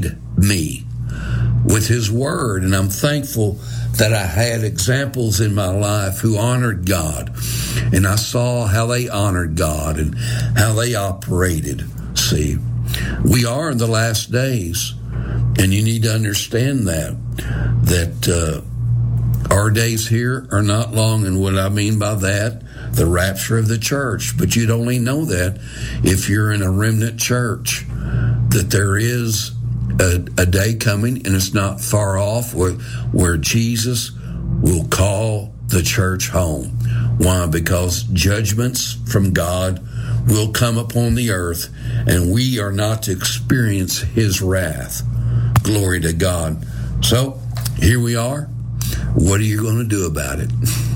feed me with his word. And I'm thankful that I had examples in my life who honored God. And I saw how they honored God and how they operated. See, we are in the last days. And you need to understand that our days here are not long. And what I mean by that, the rapture of the church. But you'd only know that if you're in a remnant church, that there is a day coming, and it's not far off, where Jesus will call the church home. Why? Because judgments from God will come upon the earth, and we are not to experience his wrath. Glory to God. So, here we are. What are you going to do about it?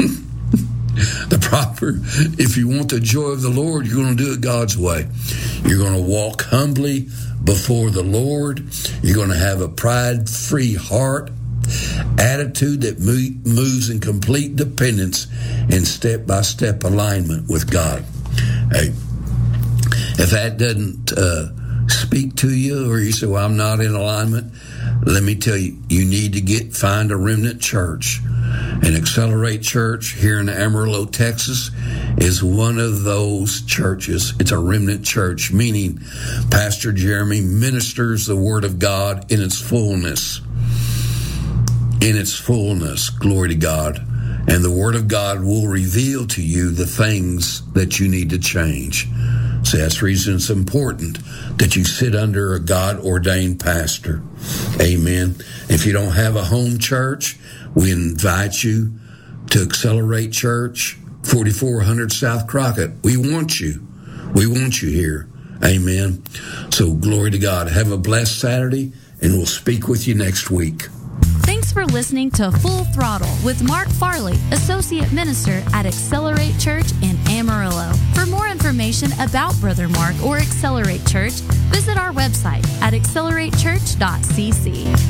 If you want the joy of the Lord, you're going to do it God's way. You're going to walk humbly before the Lord. You're going to have a pride-free heart, attitude that moves in complete dependence and step-by-step alignment with God. Hey, if that doesn't speak to you, or you say, well, I'm not in alignment, let me tell you, you need to find a remnant church. And Accelerate Church here in Amarillo, Texas, is one of those churches. It's a remnant church, meaning Pastor Jeremy ministers the Word of God in its fullness. In its fullness, glory to God. And the Word of God will reveal to you the things that you need to change. So that's the reason it's important that you sit under a God-ordained pastor. Amen. If you don't have a home church, we invite you to Accelerate Church, 4400 South Crockett. We want you. We want you here. Amen. So glory to God. Have a blessed Saturday, and we'll speak with you next week. Thanks for listening to Full Throttle with Mark Farley, Associate Minister at Accelerate Church in Amarillo. For more information about Brother Mark or Accelerate Church, visit our website at accelerate.church.cc.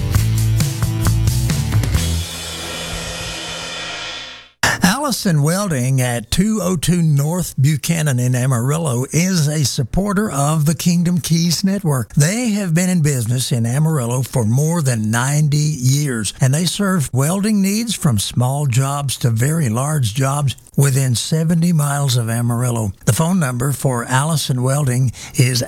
Allison Welding at 202 North Buchanan in Amarillo is a supporter of the Kingdom Keys Network. They have been in business in Amarillo for more than 90 years, and they serve welding needs from small jobs to very large jobs within 70 miles of Amarillo. The phone number for Allison Welding is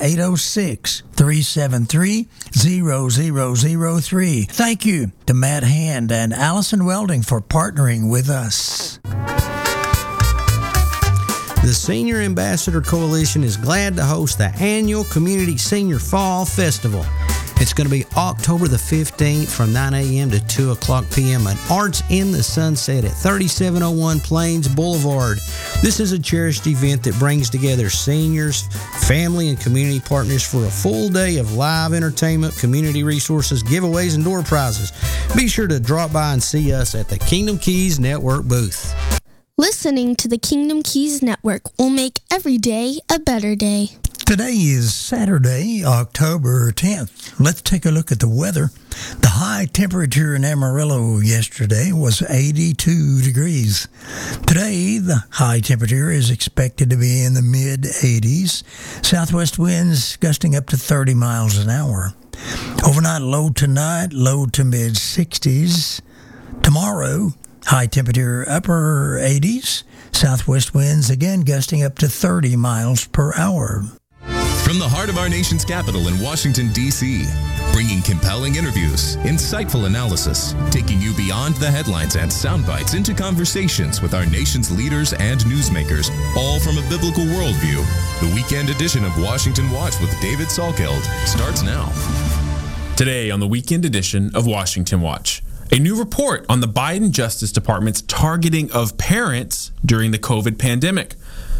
806-373-0003. Thank you to Matt Hand and Allison Welding for partnering with us. The Senior Ambassador Coalition is glad to host the annual Community Senior Fall Festival. It's going to be October the 15th from 9 a.m. to 2 o'clock p.m. at Arts in the Sunset at 3701 Plains Boulevard. This is a cherished event that brings together seniors, family, and community partners for a full day of live entertainment, community resources, giveaways, and door prizes. Be sure to drop by and see us at the Kingdom Keys Network booth. Listening to the Kingdom Keys Network will make every day a better day. Today is Saturday, October 10th. Let's take a look at the weather. The high temperature in Amarillo yesterday was 82 degrees. Today, the high temperature is expected to be in the mid-80s. Southwest winds gusting up to 30 miles an hour. Overnight low tonight, low to mid-60s. Tomorrow, high temperature upper 80s. Southwest winds again gusting up to 30 miles per hour. From the heart of our nation's capital in Washington, D.C., bringing compelling interviews, insightful analysis, taking you beyond the headlines and sound bites into conversations with our nation's leaders and newsmakers, all from a biblical worldview. The weekend edition of Washington Watch with David Salkeld starts now. Today on the weekend edition of Washington Watch, a new report on the Biden Justice Department's targeting of parents during the COVID pandemic,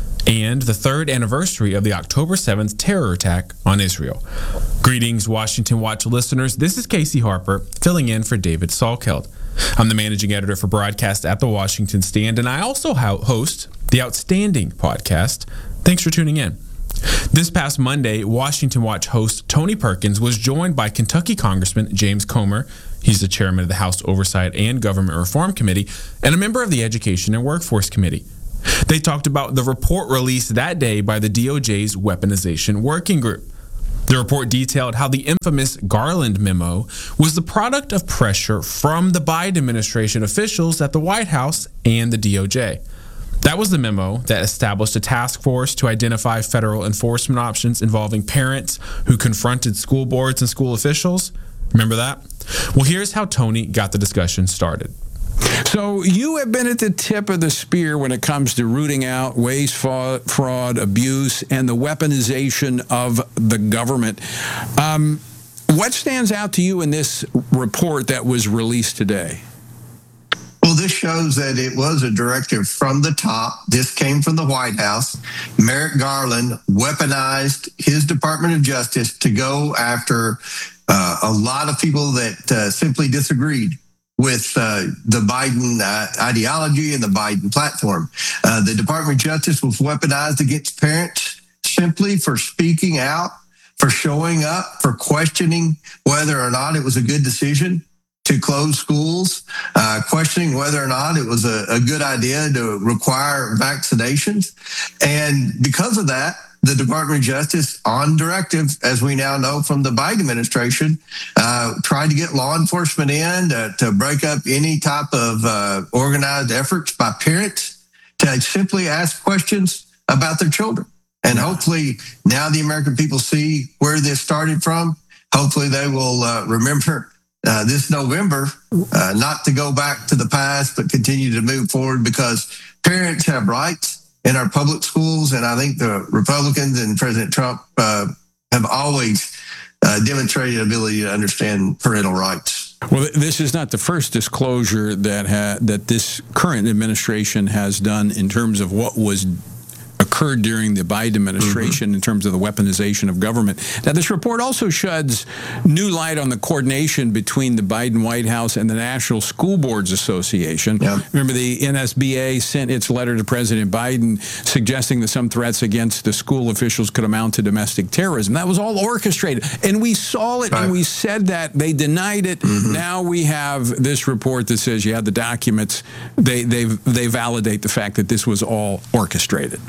and the third anniversary of the October 7th terror attack on Israel. Greetings, Washington Watch listeners. This is Casey Harper, filling in for David Salkeld. I'm the managing editor for broadcast at the Washington Stand, and I also host the Outstanding podcast. Thanks for tuning in. This past Monday, Washington Watch host Tony Perkins was joined by Kentucky Congressman James Comer. He's the chairman of the House Oversight and Government Reform Committee and a member of the Education and Workforce Committee. They talked about the report released that day by the DOJ's Weaponization Working Group. The report detailed how the infamous Garland memo was the product of pressure from the Biden administration officials at the White House and the DOJ. That was the memo that established a task force to identify federal enforcement options involving parents who confronted school boards and school officials. Remember that? Well, here's how Tony got the discussion started. So you have been at the tip of the spear when it comes to rooting out waste, fraud, abuse, and the weaponization of the government. What stands out to you in this report that was released today? Well, this shows that it was a directive from the top. This came from the White House. Merrick Garland weaponized his Department of Justice to go after a lot of people that simply disagreed with the Biden ideology and the Biden platform. The Department of Justice was weaponized against parents simply for speaking out, for showing up, for questioning whether or not it was a good decision to close schools, questioning whether or not it was a good idea to require vaccinations. And because of that, the Department of Justice, on directive, as we now know from the Biden administration, tried to get law enforcement in to break up any type of organized efforts by parents to simply ask questions about their children. And hopefully now the American people see where this started from. Hopefully they will remember this November not to go back to the past, but continue to move forward, because parents have rights in our public schools. And I think the Republicans and President Trump have always demonstrated ability to understand parental rights. Well, this is not the first disclosure that this current administration has done in terms of what was occurred during the Biden administration in terms of the weaponization of government. Now, this report also sheds new light on the coordination between the Biden White House and the National School Boards Association. Yep. Remember, the NSBA sent its letter to President Biden suggesting that some threats against the school officials could amount to domestic terrorism. That was all orchestrated. And we saw it, and we said that. They denied it. Now we have this report that says, yeah, the documents, they validate the fact that this was all orchestrated.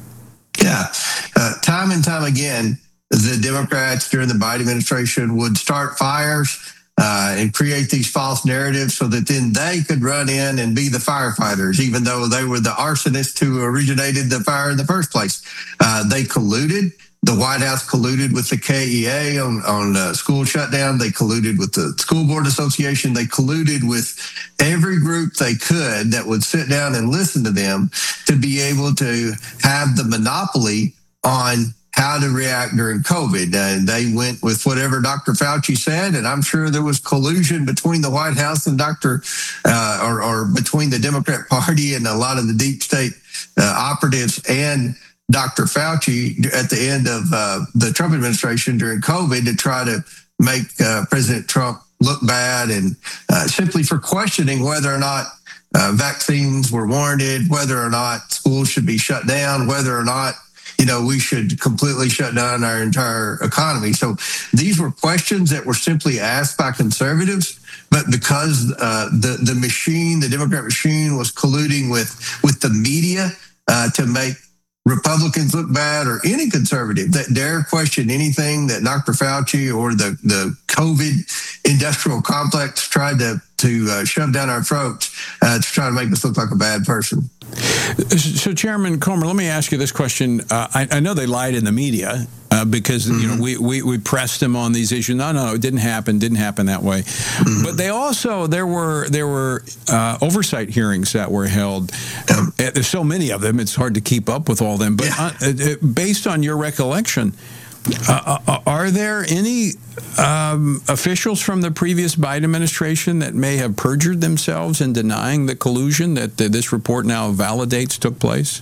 Yeah. Time and time again, the Democrats during the Biden administration would start fires and create these false narratives so that then they could run in and be the firefighters, even though they were the arsonists who originated the fire in the first place. They colluded. The White House colluded with the KEA on school shutdown. They colluded with the School Board Association. They colluded with every group they could that would sit down and listen to them to be able to have the monopoly on how to react during COVID. And they went with whatever Dr. Fauci said, and I'm sure there was collusion between the White House and or between the Democrat Party and a lot of the deep state operatives and Dr. Fauci at the end of the Trump administration during COVID to try to make President Trump look bad, and simply for questioning whether or not vaccines were warranted, whether or not schools should be shut down, whether or not we should completely shut down our entire economy. So these were questions that were simply asked by conservatives, but because the machine, the Democrat machine, was colluding with the media to make Republicans look bad, or any conservative that dare question anything that Dr. Fauci or the COVID industrial complex tried to shove down our throats to try to make us look like a bad person. So, Chairman Comer, let me ask you this question. I know they lied in the media because we pressed them on these issues. No, it didn't happen that way. But they also there were oversight hearings that were held. There's so many of them; it's hard to keep up with all of them. But based on your recollection, are there any officials from the previous Biden administration that may have perjured themselves in denying the collusion that this report now validates took place?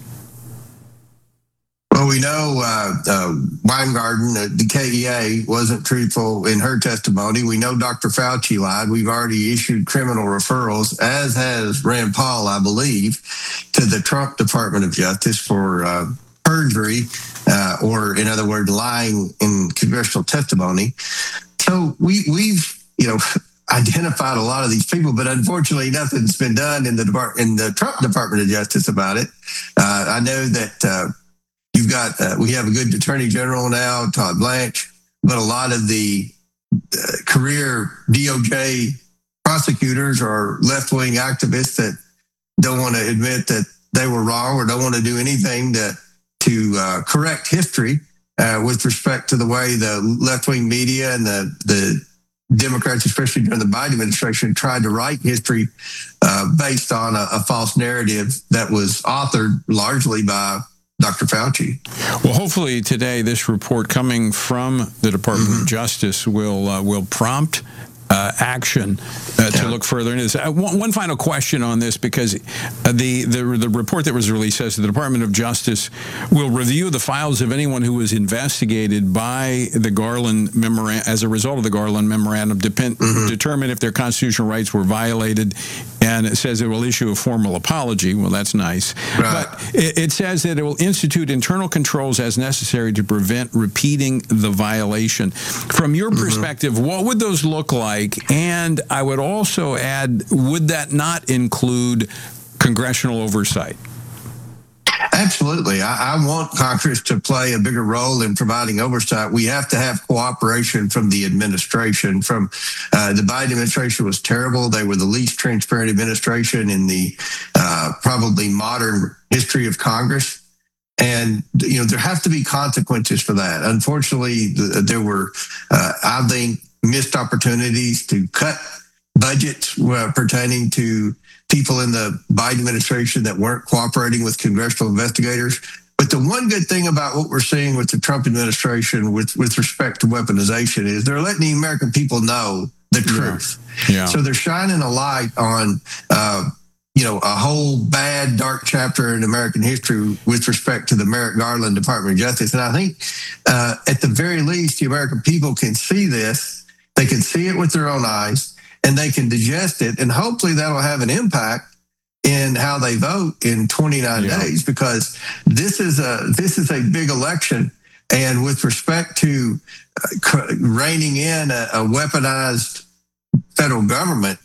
Well, we know Weingarten, the KEA, wasn't truthful in her testimony. We know Dr. Fauci lied. We've already issued criminal referrals, as has Rand Paul, I believe, to the Trump Department of Justice for perjury, or in other words, lying in congressional testimony. So we've identified a lot of these people, but unfortunately, nothing's been done in the Trump Department of Justice about it. I know that we have a good Attorney General now, Todd Blanche. but a lot of the career DOJ prosecutors are left-wing activists that don't want to admit that they were wrong or don't want to do anything to correct history with respect to the way the left-wing media and the Democrats, especially during the Biden administration, tried to write history based on a false narrative that was authored largely by Dr. Fauci. Well, hopefully today this report coming from the Department of Justice will prompt action to look further into this. One final question on this, because the report that was released says the Department of Justice will review the files of anyone who was investigated by the Garland memorandum as a result of the Garland memorandum, determine if their constitutional rights were violated, and it says it will issue a formal apology. Well, that's nice. Right. But it says that it will institute internal controls as necessary to prevent repeating the violation. From your perspective, what would those look like? And I would also add, would that not include congressional oversight? Absolutely. I want Congress to play a bigger role in providing oversight. We have to have cooperation from the administration. From the Biden administration was terrible. They were the least transparent administration in the probably modern history of Congress. And, there have to be consequences for that. Unfortunately, there were, I think, missed opportunities to cut budgets pertaining to people in the Biden administration that weren't cooperating with congressional investigators. But the one good thing about what we're seeing with the Trump administration with respect to weaponization is they're letting the American people know the truth. Yeah. So they're shining a light on, a whole bad, dark chapter in American history with respect to the Merrick Garland Department of Justice. And I think at the very least, the American people can see this. They can see it with their own eyes, and they can digest it, and hopefully that'll have an impact in how they vote in 29 days, because this is a big election. And with respect to reining in a weaponized federal government,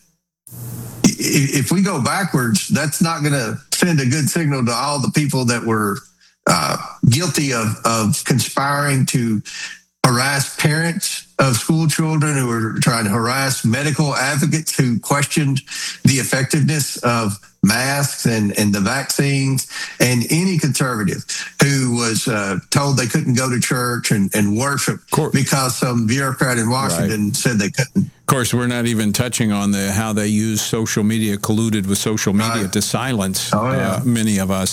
if we go backwards, that's not going to send a good signal to all the people that were guilty of conspiring to harass parents of school children, who were trying to harass medical advocates who questioned the effectiveness of masks and the vaccines, and any conservative who was told they couldn't go to church and worship because some bureaucrat in Washington said they couldn't. Of course, we're not even touching on how they use social media, colluded with social media to silence many of us.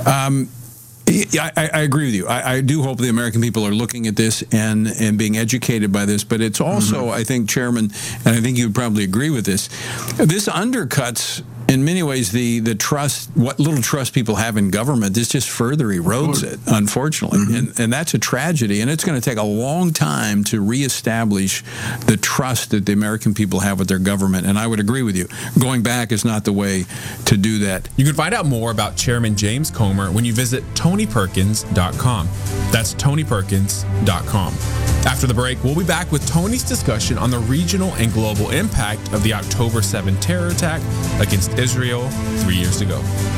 I agree with you. I do hope the American people are looking at this and being educated by this. But it's also, I think, Chairman, and I think you would probably agree with this, this undercuts in many ways the trust, what little trust people have in government. This just further erodes it, unfortunately. And that's a tragedy. And it's going to take a long time to reestablish the trust that the American people have with their government. And I would agree with you. Going back is not the way to do that. You can find out more about Chairman James Comer when you visit TonyPerkins.com. That's TonyPerkins.com. After the break, we'll be back with Tony's discussion on the regional and global impact of the October 7 terror attack against Israel 3 years ago.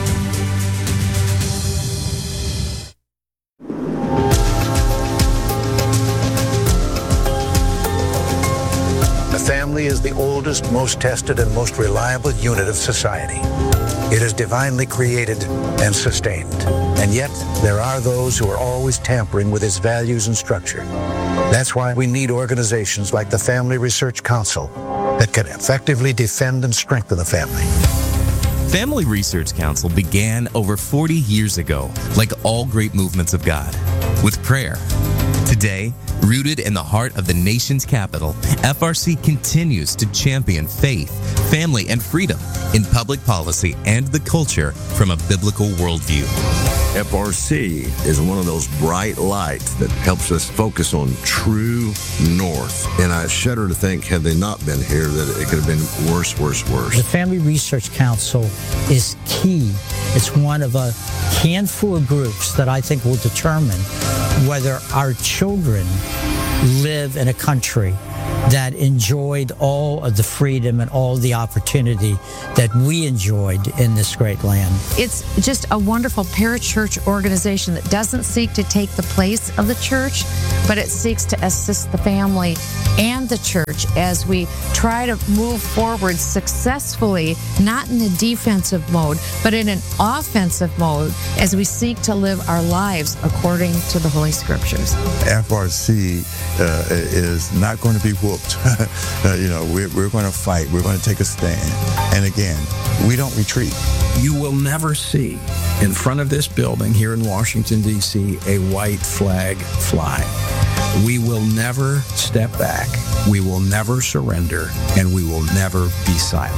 The family is the oldest, most tested, and most reliable unit of society. It is divinely created and sustained. And yet, there are those who are always tampering with its values and structure. That's why we need organizations like the Family Research Council that can effectively defend and strengthen the family. Family Research Council began over 40 years ago, like all great movements of God, with prayer. Today, rooted in the heart of the nation's capital, FRC continues to champion faith, family, and freedom in public policy and the culture from a biblical worldview. FRC is one of those bright lights that helps us focus on true north. And I shudder to think, had they not been here, that it could have been worse. The Family Research Council is key. It's one of a handful of groups that I think will determine whether our children live in a country that enjoyed all of the freedom and all the opportunity that we enjoyed in this great land. It's just a wonderful parachurch organization that doesn't seek to take the place of the church, but it seeks to assist the family and the church as we try to move forward successfully, not in a defensive mode, but in an offensive mode as we seek to live our lives according to the Holy Scriptures. FRC is not going to be whooped. We're going to fight. We're going to take a stand. And again, we don't retreat. You will never see in front of this building here in Washington, D.C., a white flag fly. We will never step back. We will never surrender, and we will never be silent.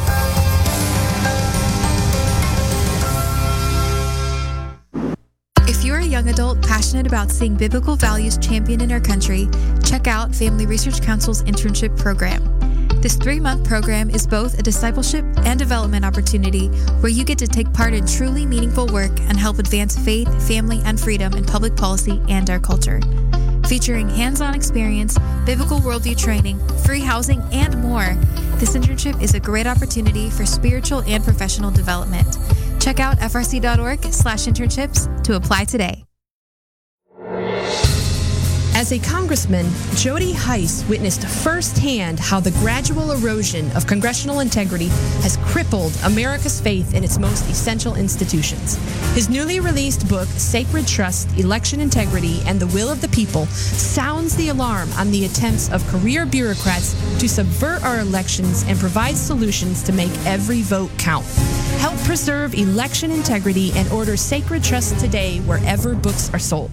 If you're a young adult passionate about seeing biblical values championed in our country, check out Family Research Council's internship program. This 3-month program is both a discipleship and development opportunity where you get to take part in truly meaningful work and help advance faith, family, and freedom in public policy and our culture. Featuring hands-on experience, biblical worldview training, free housing, and more, this internship is a great opportunity for spiritual and professional development. Check out frc.org/internships to apply today. As a congressman, Jody Hice witnessed firsthand how the gradual erosion of congressional integrity has crippled America's faith in its most essential institutions. His newly released book, Sacred Trust, Election Integrity, and the Will of the People, sounds the alarm on the attempts of career bureaucrats to subvert our elections and provide solutions to make every vote count. Help preserve election integrity and order Sacred Trust today wherever books are sold.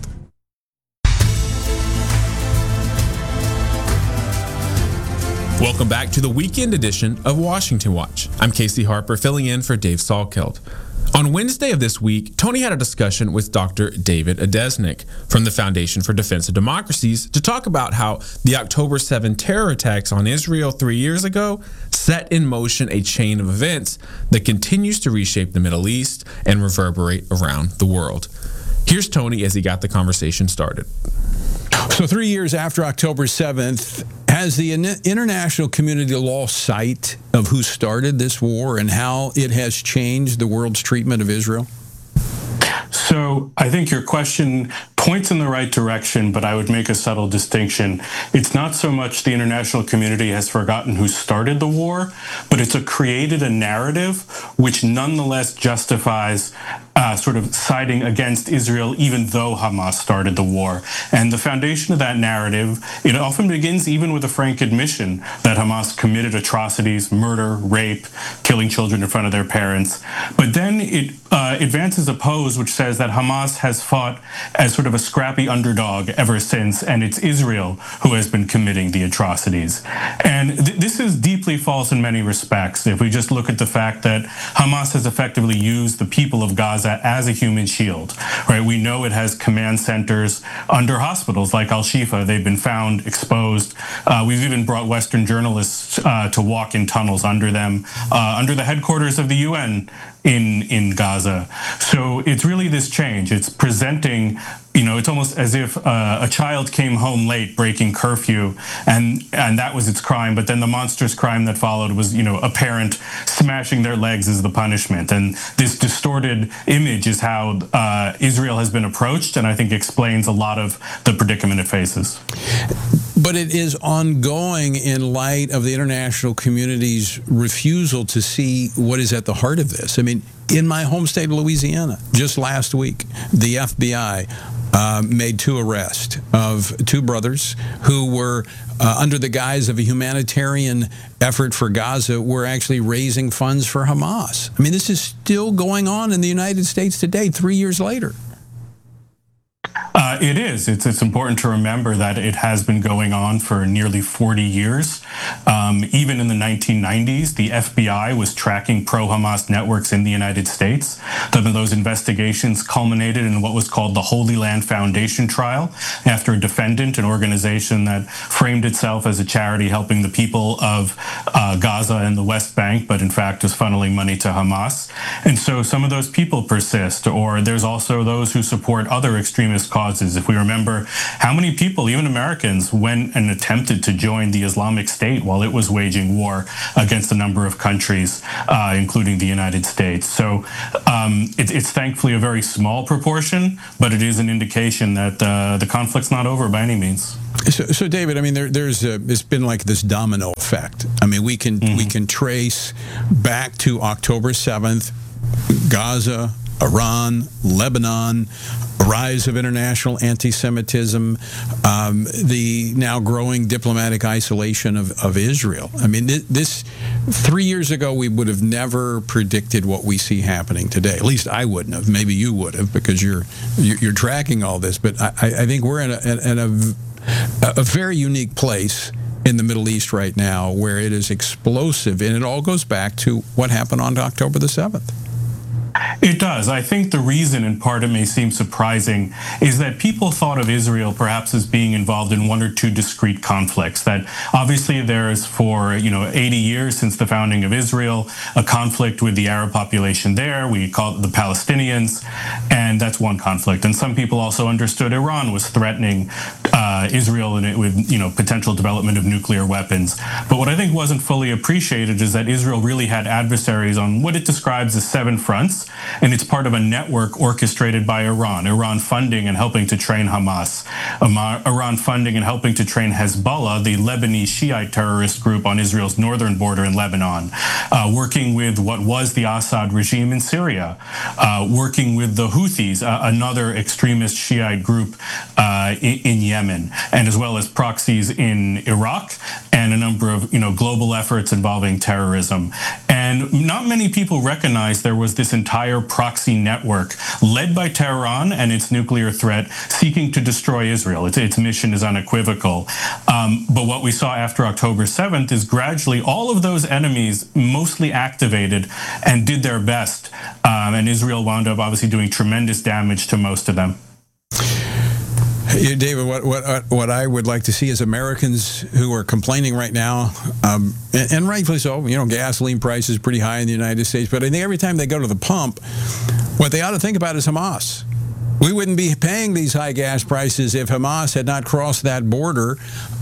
Welcome back to the weekend edition of Washington Watch. I'm Casey Harper, filling in for Dave Salkeld. On Wednesday of this week, Tony had a discussion with Dr. David Adesnik from the Foundation for Defense of Democracies to talk about how the October 7 terror attacks on Israel 3 years ago set in motion a chain of events that continues to reshape the Middle East and reverberate around the world. Here's Tony as he got the conversation started. So 3 years after October 7th, has the international community lost sight of who started this war and how it has changed the world's treatment of Israel? So I think your question points in the right direction, but I would make a subtle distinction. It's not so much the international community has forgotten who started the war, but it's created a narrative which nonetheless justifies sort of siding against Israel, even though Hamas started the war. And the foundation of that narrative, it often begins even with a frank admission that Hamas committed atrocities, murder, rape, killing children in front of their parents. But then it advances a pose which says that Hamas has fought as sort of a scrappy underdog ever since, and it's Israel who has been committing the atrocities. And this is deeply false in many respects. If we just look at the fact that Hamas has effectively used the people of Gaza as a human shield, right? We know it has command centers under hospitals like Al-Shifa. They've been found exposed. We've even brought Western journalists to walk in tunnels under them, under the headquarters of the UN in Gaza. So it's really this change. It's presenting, it's almost as if a child came home late breaking curfew and that was its crime, but then the monstrous crime that followed was, a parent smashing their legs as the punishment. And this distorted image is how Israel has been approached, and I think explains a lot of the predicament it faces. But it is ongoing in light of the international community's refusal to see what is at the heart of this. I mean, in my home state of Louisiana, just last week, the FBI made 2 arrests of 2 brothers who were, under the guise of a humanitarian effort for Gaza, were actually raising funds for Hamas. I mean, this is still going on in the United States today, 3 years later. It is. It's important to remember that it has been going on for nearly 40 years. Even in the 1990s, the FBI was tracking pro-Hamas networks in the United States. Those investigations culminated in what was called the Holy Land Foundation trial, after a defendant, an organization that framed itself as a charity helping the people of Gaza and the West Bank, but in fact was funneling money to Hamas. And so some of those people persist, or there's also those who support other extremist causes causes. If we remember how many people, even Americans, went and attempted to join the Islamic State while it was waging war against a number of countries, including the United States. So it's thankfully a very small proportion, but it is an indication that the conflict's not over by any means. So David, I mean, it's been like this domino effect. I mean, we can trace back to October 7th, Gaza, Iran, Lebanon, a rise of international anti-Semitism, the now growing diplomatic isolation of Israel. I mean, this 3 years ago, we would have never predicted what we see happening today. At least I wouldn't have. Maybe you would have, because you're tracking all this. But I think we're in a very unique place in the Middle East right now, where it is explosive, and it all goes back to what happened on October the 7th. It does. I think the reason, in part, it may seem surprising, is that people thought of Israel perhaps as being involved in one or two discrete conflicts. That obviously there is, for 80 years since the founding of Israel, a conflict with the Arab population there. We call it the Palestinians, and that's one conflict. And some people also understood Iran was threatening Israel with potential development of nuclear weapons. But what I think wasn't fully appreciated is that Israel really had adversaries on what it describes as 7 fronts, and it's part of a network orchestrated by Iran funding and helping to train Hamas, Iran funding and helping to train Hezbollah, the Lebanese Shiite terrorist group on Israel's northern border in Lebanon, working with what was the Assad regime in Syria, working with the Houthis, another extremist Shiite group in Yemen, and as well as proxies in Iraq, and a number of global efforts involving terrorism. And not many people recognize there was this entire proxy network led by Tehran and its nuclear threat seeking to destroy Israel. Its mission is unequivocal. But what we saw after October 7th is gradually all of those enemies mostly activated and did their best. And Israel wound up obviously doing tremendous damage to most of them. David, what I would like to see is Americans who are complaining right now, and rightfully so. Gasoline prices pretty high in the United States, but I think every time they go to the pump, what they ought to think about is Hamas. We wouldn't be paying these high gas prices if Hamas had not crossed that border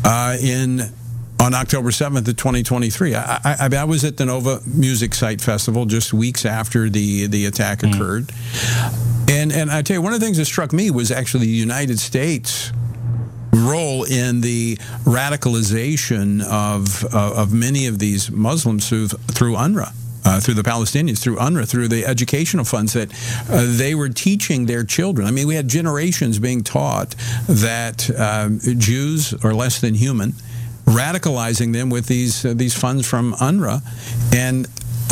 on October 7th of 2023. I was at the Nova Music Site Festival just weeks after the attack occurred. And I tell you, one of the things that struck me was actually the United States' role in the radicalization of many of these Muslims through UNRWA. Through the Palestinians, through UNRWA, through the educational funds that they were teaching their children. I mean, we had generations being taught that Jews are less than human, radicalizing them with these funds from UNRWA, and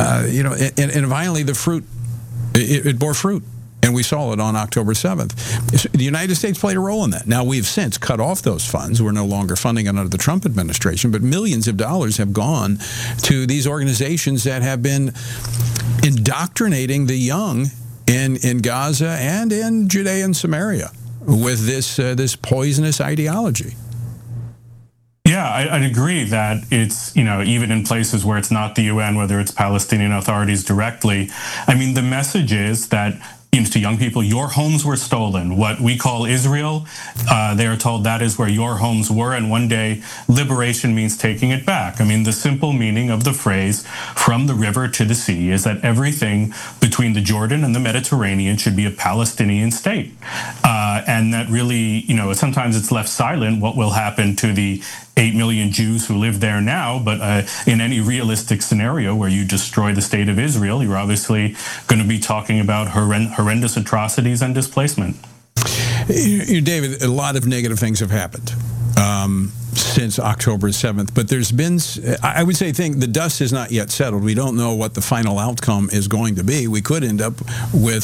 finally the fruit, it bore fruit. And we saw it on October 7th. The United States played a role in that. Now, we've since cut off those funds. We're no longer funding it under the Trump administration, but millions of dollars have gone to these organizations that have been indoctrinating the young in Gaza and in Judea and Samaria with this poisonous ideology. Yeah, I'd agree that it's, even in places where it's not the UN, whether it's Palestinian authorities directly, I mean, the message is that to young people, your homes were stolen. What we call Israel, they are told that is where your homes were, and one day liberation means taking it back. I mean, the simple meaning of the phrase from the river to the sea is that everything between the Jordan and the Mediterranean should be a Palestinian state. And that really, sometimes it's left silent what will happen to the 8 million Jews who live there now, but in any realistic scenario where you destroy the state of Israel, you're obviously going to be talking about horrendous atrocities and displacement. David, a lot of negative things have happened since October 7th, but there's been, I would say, the dust is not yet settled. We don't know what the final outcome is going to be. We could end up with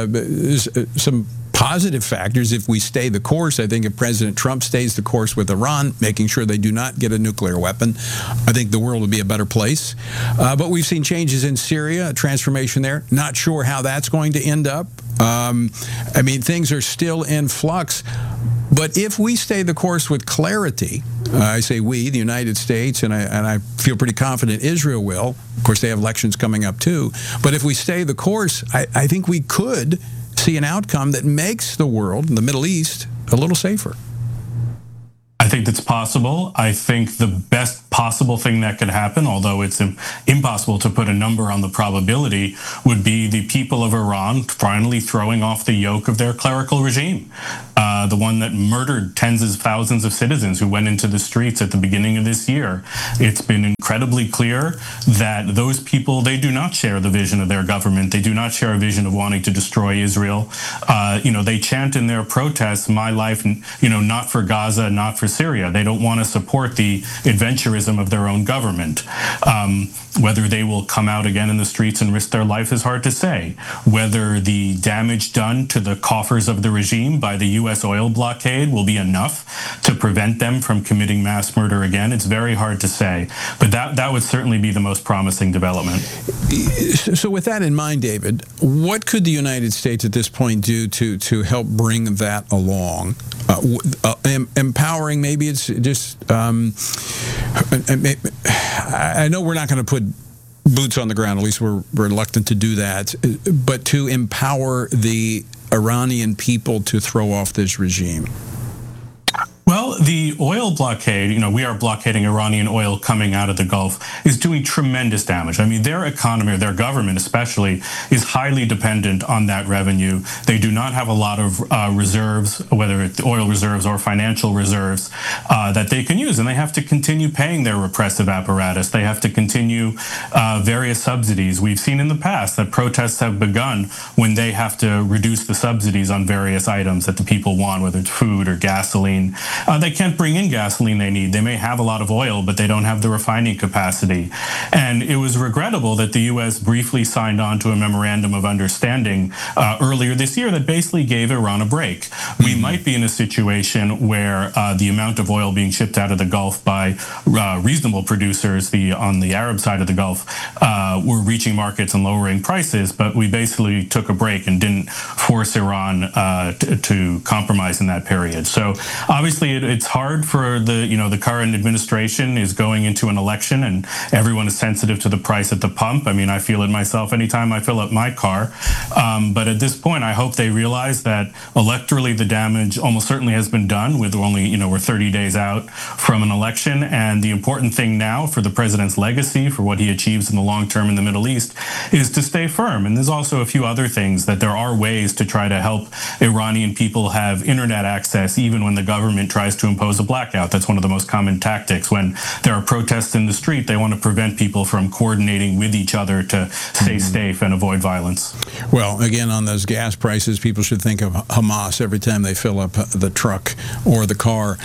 some positive factors if we stay the course. I think if President Trump stays the course with Iran, making sure they do not get a nuclear weapon, I think the world will be a better place. But we've seen changes in Syria, a transformation there. Not sure how that's going to end up. I mean, things are still in flux. But if we stay the course with clarity, I say we, the United States, and I feel pretty confident Israel will. Of course, they have elections coming up too. But if we stay the course, I think we could see an outcome that makes the world, the Middle East, a little safer? I think that's possible. I think the best possible thing that could happen, although it's impossible to put a number on the probability, would be the people of Iran finally throwing off the yoke of their clerical regime. The one that murdered tens of thousands of citizens who went into the streets at the beginning of this year. It's been incredibly clear that those people, they do not share the vision of their government. They do not share a vision of wanting to destroy Israel. They chant in their protests, my life, not for Gaza, not for Syria. They don't want to support the adventurism of their own government. Whether they will come out again in the streets and risk their life is hard to say. Whether the damage done to the coffers of the regime by the U.S. oil blockade will be enough to prevent them from committing mass murder again, it's very hard to say. But that would certainly be the most promising development. So with that in mind, David, what could the United States at this point do to help bring that along? Empowering, maybe it's just, I know we're not going to put boots on the ground, at least we're reluctant to do that, but to empower the Iranian people to throw off this regime. Well, the oil blockade, we are blockading Iranian oil coming out of the Gulf, is doing tremendous damage. I mean, their economy, or their government especially, is highly dependent on that revenue. They do not have a lot of reserves, whether it's oil reserves or financial reserves, that they can use. And they have to continue paying their repressive apparatus. They have to continue various subsidies. We've seen in the past that protests have begun when they have to reduce the subsidies on various items that the people want, whether it's food or gasoline. They can't bring in gasoline they need. They may have a lot of oil, but they don't have the refining capacity. And it was regrettable that the U.S. briefly signed on to a memorandum of understanding earlier this year that basically gave Iran a break. We might be in a situation where the amount of oil being shipped out of the Gulf by reasonable producers on the Arab side of the Gulf were reaching markets and lowering prices, but we basically took a break and didn't force Iran to compromise in that period. So obviously it's hard for the current administration is going into an election and everyone is sensitive to the price at the pump. I mean, I feel it myself anytime I fill up my car. But at this point, I hope they realize that electorally the damage almost certainly has been done with only, we're 30 days out from an election. And the important thing now for the president's legacy, for what he achieves in the long term in the Middle East, is to stay firm. And there's also a few other things that there are ways to try to help Iranian people have internet access, even when the government tries to impose a blackout. That's one of the most common tactics. When there are protests in the street, they want to prevent people from coordinating with each other to stay safe and avoid violence. Well, again, on those gas prices, people should think of Hamas every time they fill up the truck or the car.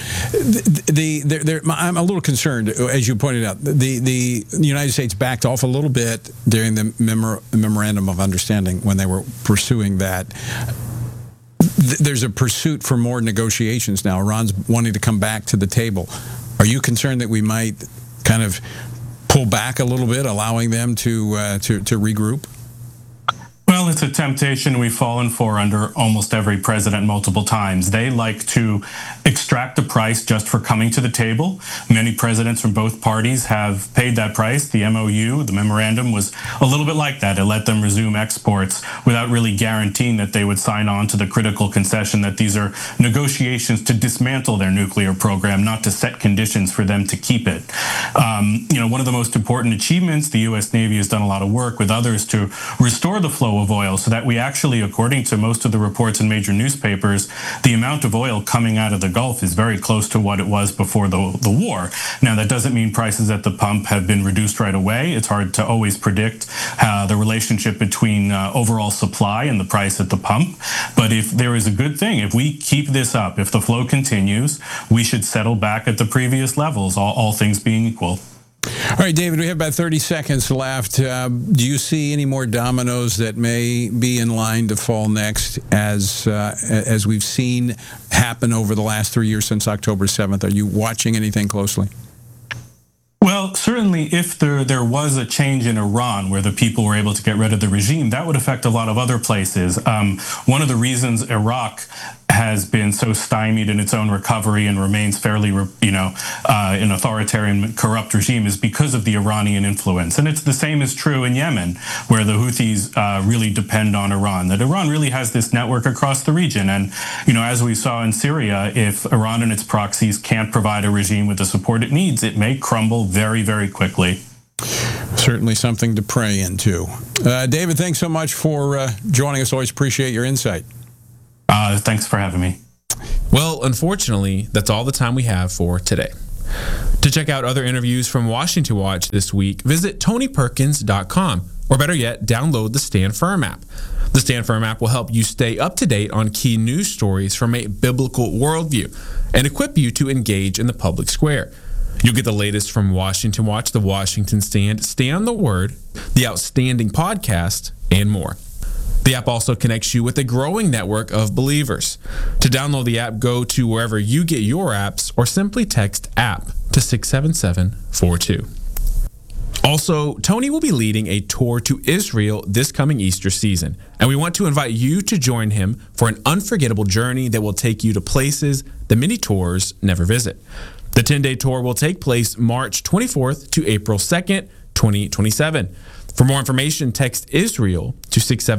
I'm a little concerned, as you pointed out. The United States backed off a little bit during the memorandum of understanding when they were pursuing that. There's a pursuit for more negotiations now. Iran's wanting to come back to the table. Are you concerned that we might kind of pull back a little bit, allowing them to regroup? Well, it's a temptation we've fallen for under almost every president multiple times. They like to extract a price just for coming to the table. Many presidents from both parties have paid that price. The MOU, the memorandum, was a little bit like that. It let them resume exports without really guaranteeing that they would sign on to the critical concession that these are negotiations to dismantle their nuclear program, not to set conditions for them to keep it. One of the most important achievements, the U.S. Navy has done a lot of work with others to restore the flow of oil so that we actually, according to most of the reports in major newspapers, the amount of oil coming out of the Gulf is very close to what it was before the war. Now, that doesn't mean prices at the pump have been reduced right away. It's hard to always predict the relationship between overall supply and the price at the pump. But if there is a good thing, if we keep this up, if the flow continues, we should settle back at the previous levels, all things being equal. All right, David, we have about 30 seconds left. Do you see any more dominoes that may be in line to fall next as we've seen happen over the last 3 years since October 7th? Are you watching anything closely? Well, certainly if there was a change in Iran where the people were able to get rid of the regime, that would affect a lot of other places. One of the reasons Iraq has been so stymied in its own recovery and remains fairly, an authoritarian, corrupt regime is because of the Iranian influence. And it's the same is true in Yemen, where the Houthis really depend on Iran, that Iran really has this network across the region. And, as we saw in Syria, if Iran and its proxies can't provide a regime with the support it needs, it may crumble very, very quickly. Certainly something to pray into. David, thanks so much for joining us. Always appreciate your insight. Thanks for having me. Well, unfortunately, that's all the time we have for today. To check out other interviews from Washington Watch this week, visit TonyPerkins.com, or better yet, download the Stand Firm app. The Stand Firm app will help you stay up to date on key news stories from a biblical worldview and equip you to engage in the public square. You'll get the latest from Washington Watch, the Washington Stand, Stay on the Word, the Outstanding Podcast, and more. The app also connects you with a growing network of believers. To download the app, go to wherever you get your apps or simply text app to 67742. Also, Tony will be leading a tour to Israel this coming Easter season, and we want to invite you to join him for an unforgettable journey that will take you to places that many tours never visit. The 10-day tour will take place March 24th to April 2nd, 2027. For more information, text Israel to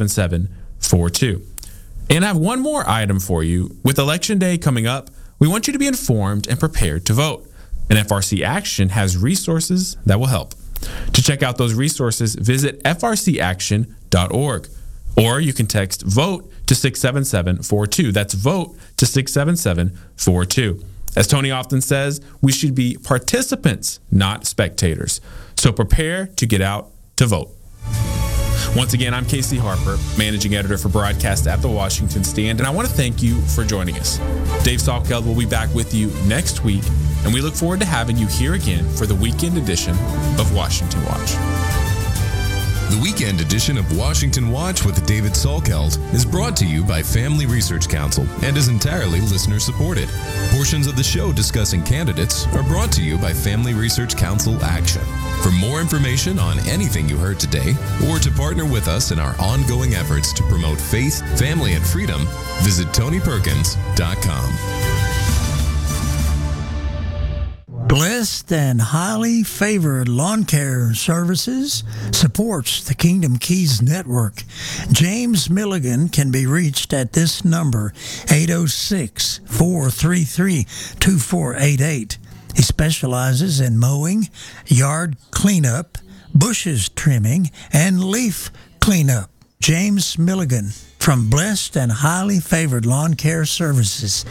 67742. And I have one more item for you. With Election Day coming up, we want you to be informed and prepared to vote. And FRC Action has resources that will help. To check out those resources, visit frcaction.org. Or you can text VOTE to 67742. That's VOTE to 67742. As Tony often says, we should be participants, not spectators. So prepare to get out to vote. Once again, I'm Casey Harper, Managing Editor for Broadcast at the Washington Stand, and I want to thank you for joining us. Dave Salkeld will be back with you next week, and we look forward to having you here again for the weekend edition of Washington Watch. The weekend edition of Washington Watch with David Salkeld is brought to you by Family Research Council and is entirely listener-supported. Portions of the show discussing candidates are brought to you by Family Research Council Action. For more information on anything you heard today, or to partner with us in our ongoing efforts to promote faith, family, and freedom, visit TonyPerkins.com. Blessed and Highly Favored Lawn Care Services supports the Kingdom Keys Network. James Milligan can be reached at this number, 806-433-2488. He specializes in mowing, yard cleanup, bushes trimming, and leaf cleanup. James Milligan from Blessed and Highly Favored Lawn Care Services,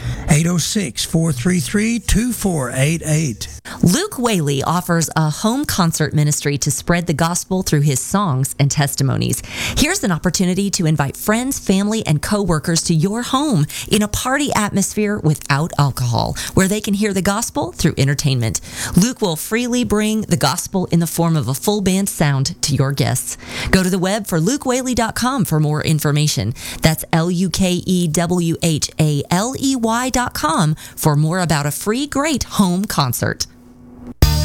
806-433-2488. Luke Whaley offers a home concert ministry to spread the gospel through his songs and testimonies. Here's an opportunity to invite friends, family, and co-workers to your home in a party atmosphere without alcohol, where they can hear the gospel through entertainment. Luke will freely bring the gospel in the form of a full band sound to your guests. Go to the web for lukewhaley.com for more information. That's LUKEWHALEY.com for more about a free great home concert.